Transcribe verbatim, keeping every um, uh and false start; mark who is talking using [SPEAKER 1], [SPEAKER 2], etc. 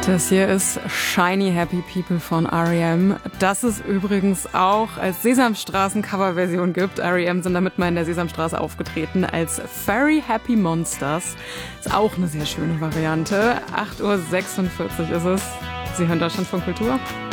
[SPEAKER 1] Das hier ist Shiny Happy People von R E M. Das es übrigens auch als Sesamstraßen-Coverversion gibt. R E M sind damit mal in der Sesamstraße aufgetreten als Very Happy Monsters. Ist auch eine sehr schöne Variante. acht Uhr sechsundvierzig ist es. Sie hören Deutschlandfunk Kultur.